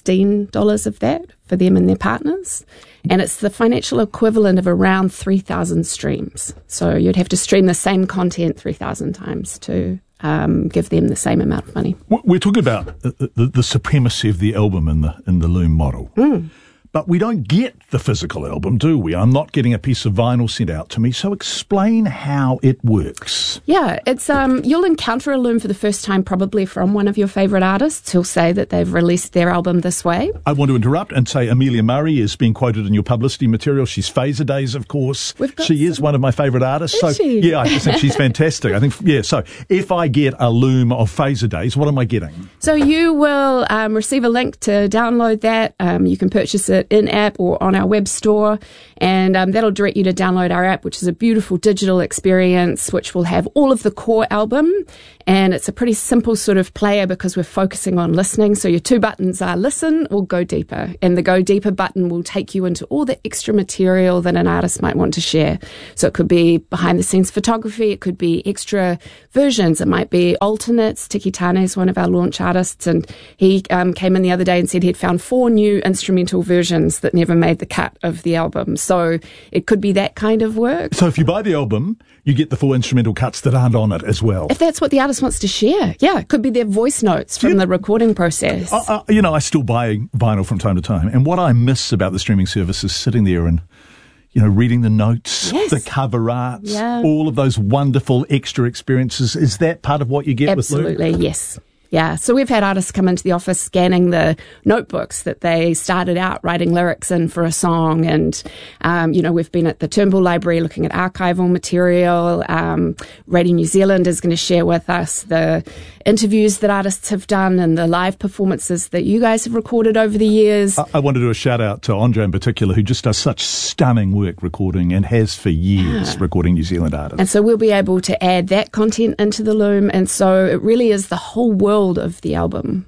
$16 of that for them and their partners. And it's the financial equivalent of around 3,000 streams. So you'd have to stream the same content 3,000 times to give them the same amount of money. We're talking about the supremacy of the album in the Loom model. But we don't get the physical album, do we? I'm not getting a piece of vinyl sent out to me. So explain how it works. Yeah, it's you'll encounter a Loom for the first time probably from one of your favourite artists who'll say that they've released their album this way. I want to interrupt and say Amelia Murray is being quoted in your publicity material. She's Phaser Days, of course. She is one of my favourite artists. Is she? Yeah, I think she's fantastic. I think, yeah, so if I get a Loom of Phaser Days, what am I getting? So you will receive a link to download that. You can purchase it in-app or on our web store, and that'll direct you to download our app, which is a beautiful digital experience which will have all of the core album, and it's a pretty simple sort of player because we're focusing on listening. So your 2 buttons are listen or go deeper, and the go deeper button will take you into all the extra material that an artist might want to share. So it could be behind the scenes photography, it could be extra versions, it might be alternates. Tiki Tane is one of our launch artists, and he came in the other day and said he'd found 4 new instrumental versions that never made the cut of the album. So it could be that kind of work. So if you buy the album, you get the 4 instrumental cuts that aren't on it as well. If that's what the artist wants to share. Yeah, it could be their voice notes from the recording process. I still buy vinyl from time to time. And what I miss about the streaming service is sitting there and, reading the notes, the cover arts, all of those wonderful extra experiences. Is that part of what you get with Loom? Absolutely, yes. Yeah, so we've had artists come into the office scanning the notebooks that they started out writing lyrics in for a song, and we've been at the Turnbull Library looking at archival material. Radio New Zealand is going to share with us the interviews that artists have done and the live performances that you guys have recorded over the years. I want to do a shout out to Andre in particular, who just does such stunning work recording and has for years recording New Zealand artists. And so we'll be able to add that content into the Loom, and so it really is the whole world of the album.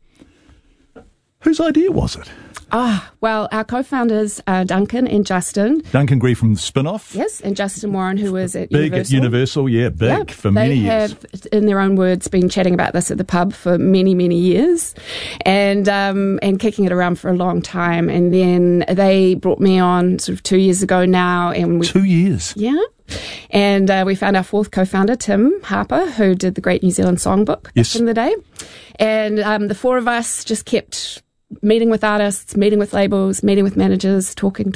Whose idea was it? Well, our co-founders are Duncan and Justin. Duncan Gree from the Spin-Off. Yes, and Justin Warren, who was at Big Universal. At Universal, for many years. They have, in their own words, been chatting about this at the pub for many, many years, and kicking it around for a long time. And then they brought me on sort of 2 years ago now. And 2 years? Yeah. And we found our 4th co-founder, Tim Harper, who did the Great New Zealand Songbook back in the day. And the 4 of us just kept meeting with artists, meeting with labels, meeting with managers, talking.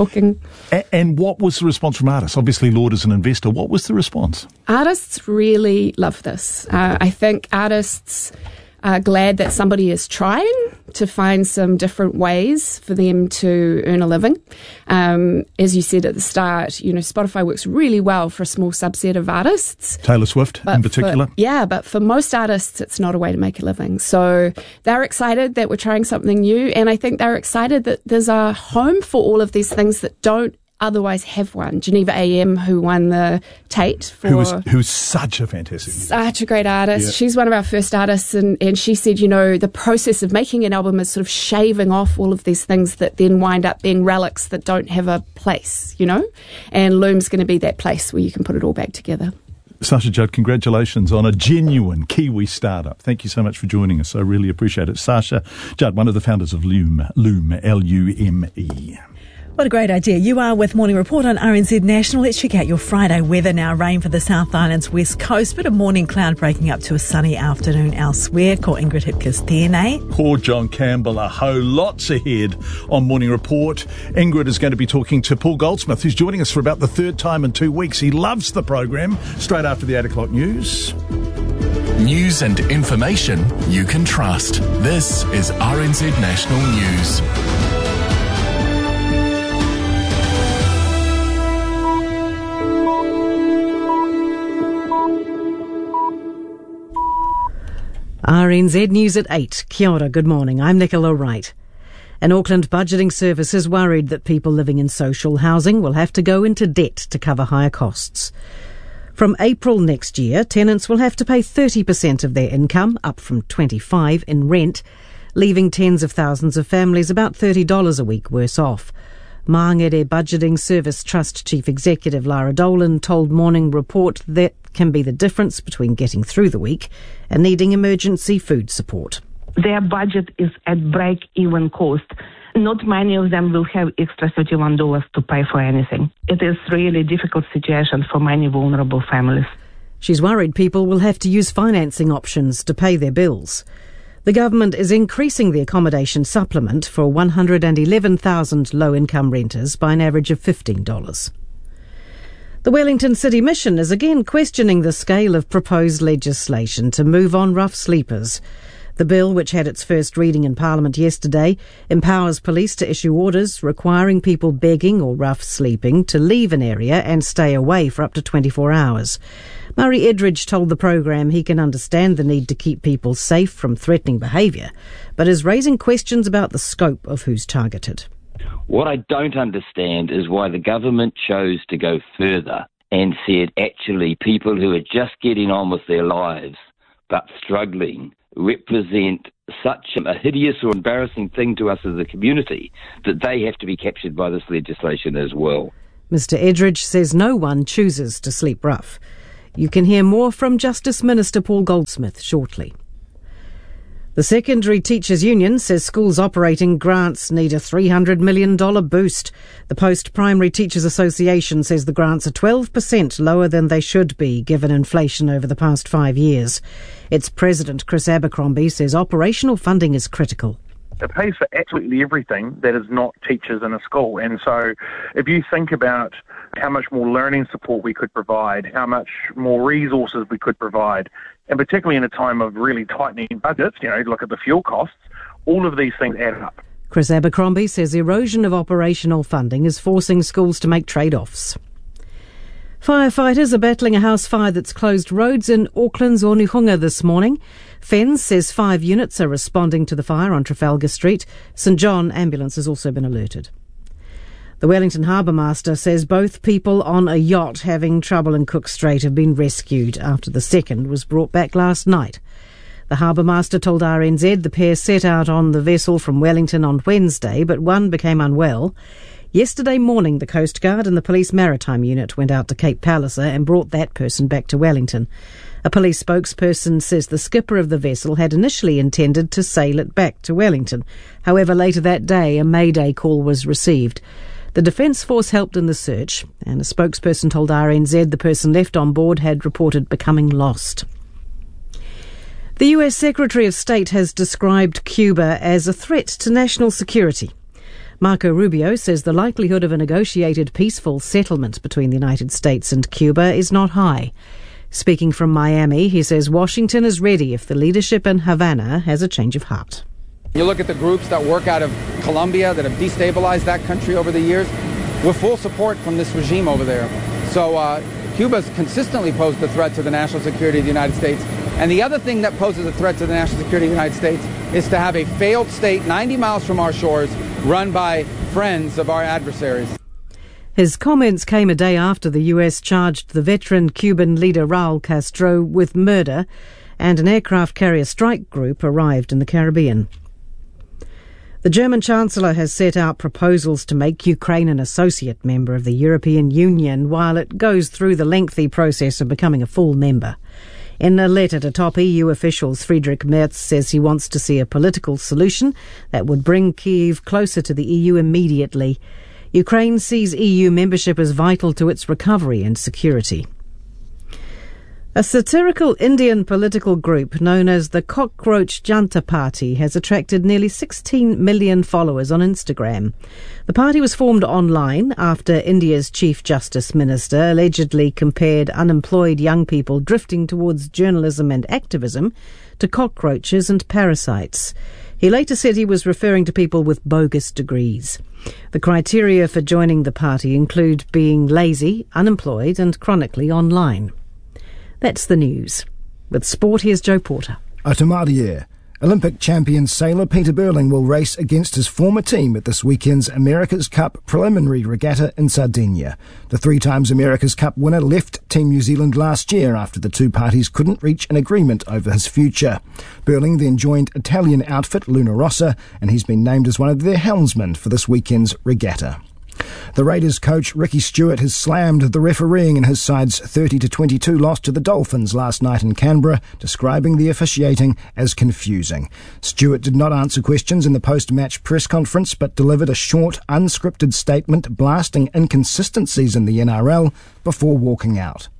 And what was the response from artists? Obviously, Lord is an investor. What was the response? Artists really love this. I think artists are glad that somebody is trying to find some different ways for them to earn a living. As you said at the start, Spotify works really well for a small subset of artists. Taylor Swift in particular. But for most artists, it's not a way to make a living. So they're excited that we're trying something new, and I think they're excited that there's a home for all of these things that don't otherwise have one. Geneva AM, who won the Tate for... Who's such a fantastic... Such a great artist. Yeah. She's one of our first artists, and she said, the process of making an album is sort of shaving off all of these things that then wind up being relics that don't have a place, And Loom's going to be that place where you can put it all back together. Sasha Judd, congratulations on a genuine Kiwi startup. Thank you so much for joining us. I really appreciate it. Sasha Judd, one of the founders of Loom, L-U-M-E. What a great idea. You are with Morning Report on RNZ National. Let's check out your Friday weather now. Rain for the South Island's west coast, bit of morning cloud breaking up to a sunny afternoon elsewhere. Ko Ingrid Hipkiss tēnei. Poor John Campbell, a whole lots ahead on Morning Report. Ingrid is going to be talking to Paul Goldsmith, who's joining us for about the 3rd time in 2 weeks. He loves the program. Straight after the 8 o'clock news. News and information you can trust. This is RNZ National News. RNZ News at 8. Kia ora, good morning. I'm Nicola Wright. An Auckland budgeting service is worried that people living in social housing will have to go into debt to cover higher costs. From April next year, tenants will have to pay 30% of their income, up from 25% in rent, leaving tens of thousands of families about $30 a week worse off. Māngere Budgeting Service Trust Chief Executive Lara Dolan told Morning Report that can be the difference between getting through the week and needing emergency food support. Their budget is at break-even cost. Not many of them will have extra $31 to pay for anything. It is really a difficult situation for many vulnerable families. She's worried people will have to use financing options to pay their bills. The government is increasing the accommodation supplement for 111,000 low-income renters by an average of $15. The Wellington City Mission is again questioning the scale of proposed legislation to move on rough sleepers. The bill, which had its first reading in Parliament yesterday, empowers police to issue orders requiring people begging or rough sleeping to leave an area and stay away for up to 24 hours. Murray Edridge told the programme he can understand the need to keep people safe from threatening behaviour, but is raising questions about the scope of who's targeted. What I don't understand is why the government chose to go further and said actually people who are just getting on with their lives but struggling represent such a hideous or embarrassing thing to us as a community that they have to be captured by this legislation as well. Mr Edridge says no one chooses to sleep rough. You can hear more from Justice Minister Paul Goldsmith shortly. The Secondary Teachers Union says schools operating grants need a $300 million boost. The Post-Primary Teachers Association says the grants are 12% lower than they should be, given inflation over the past 5 years. Its president, Chris Abercrombie, says operational funding is critical. It pays for absolutely everything that is not teachers in a school. And so if you think about how much more learning support we could provide, how much more resources we could provide, and particularly in a time of really tightening budgets, look at the fuel costs, all of these things add up. Chris Abercrombie says erosion of operational funding is forcing schools to make trade-offs. Firefighters are battling a house fire that's closed roads in Auckland's Onehunga this morning. FENZ says 5 units are responding to the fire on Trafalgar Street. St John Ambulance has also been alerted. The Wellington Harbour Master says both people on a yacht having trouble in Cook Strait have been rescued after the second was brought back last night. The Harbour Master told RNZ the pair set out on the vessel from Wellington on Wednesday, but one became unwell. Yesterday morning, the Coast Guard and the Police Maritime Unit went out to Cape Palliser and brought that person back to Wellington. A police spokesperson says the skipper of the vessel had initially intended to sail it back to Wellington. However, later that day, a mayday call was received. The Defence Force helped in the search, and a spokesperson told RNZ the person left on board had reported becoming lost. The US Secretary of State has described Cuba as a threat to national security. Marco Rubio says the likelihood of a negotiated peaceful settlement between the United States and Cuba is not high. Speaking from Miami, he says Washington is ready if the leadership in Havana has a change of heart. You look at the groups that work out of Colombia that have destabilized that country over the years, with full support from this regime over there. So Cuba's consistently posed a threat to the national security of the United States. And the other thing that poses a threat to the national security of the United States is to have a failed state 90 miles from our shores run by friends of our adversaries. His comments came a day after the US charged the veteran Cuban leader Raul Castro with murder, and an aircraft carrier strike group arrived in the Caribbean. The German Chancellor has set out proposals to make Ukraine an associate member of the European Union while it goes through the lengthy process of becoming a full member. In a letter to top EU officials, Friedrich Merz says he wants to see a political solution that would bring Kyiv closer to the EU immediately. Ukraine sees EU membership as vital to its recovery and security. A satirical Indian political group known as the Cockroach Janta Party has attracted nearly 16 million followers on Instagram. The party was formed online after India's Chief Justice Minister allegedly compared unemployed young people drifting towards journalism and activism to cockroaches and parasites. He later said he was referring to people with bogus degrees. The criteria for joining the party include being lazy, unemployed and chronically online. That's the news. With sport, here's Joe Porter. Automatier. Olympic champion sailor Peter Burling will race against his former team at this weekend's America's Cup preliminary regatta in Sardinia. The 3 times America's Cup winner left Team New Zealand last year after the two parties couldn't reach an agreement over his future. Burling then joined Italian outfit Luna Rossa, and he's been named as one of their helmsmen for this weekend's regatta. The Raiders coach Ricky Stewart has slammed the refereeing in his side's 30-22 loss to the Dolphins last night in Canberra, describing the officiating as confusing. Stewart did not answer questions in the post-match press conference, but delivered a short, unscripted statement blasting inconsistencies in the NRL before walking out.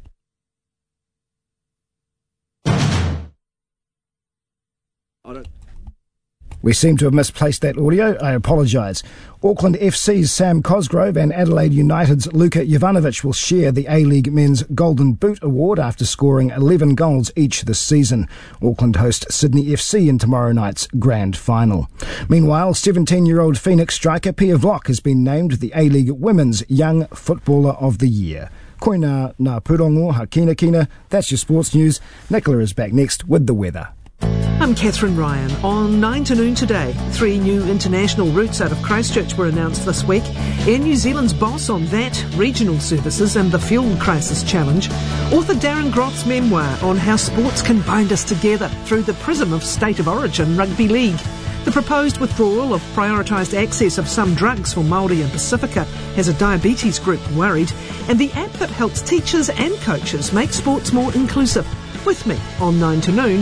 We seem to have misplaced that audio. I apologise. Auckland FC's Sam Cosgrove and Adelaide United's Luka Jovanovic will share the A-League Men's Golden Boot Award after scoring 11 goals each this season. Auckland host Sydney FC in tomorrow night's grand final. Meanwhile, 17-year-old Phoenix striker Pia Vlock has been named the A-League Women's Young Footballer of the Year. Koina ngā purongo ha kina kina. That's your sports news. Nicola is back next with the weather. I'm Catherine Ryan. On 9 to noon today, 3 new international routes out of Christchurch were announced this week. Air New Zealand's boss on that, regional services and the fuel crisis challenge. Author Darren Groth's memoir on how sports can bind us together through the prism of State of Origin Rugby League. The proposed withdrawal of prioritised access of some drugs for Māori and Pacifica has a diabetes group worried. And the app that helps teachers and coaches make sports more inclusive. With me on 9 to noon.